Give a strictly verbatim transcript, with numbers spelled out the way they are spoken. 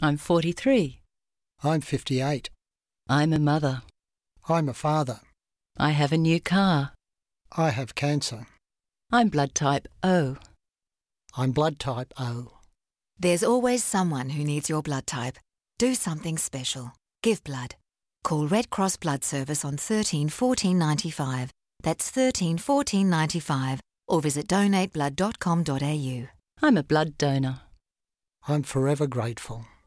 I'm forty-three. I'm fifty-eight. I'm a mother. I'm a father. I have a new car. I have cancer. I'm blood type O. I'm blood type O. There's always someone who needs your blood type. Do something special. Give blood. Call Red Cross Blood Service on thirteen fourteen ninety-five. That's thirteen fourteen ninety-five. Or visit donate blood dot com dot a u. I'm a blood donor. I'm forever grateful.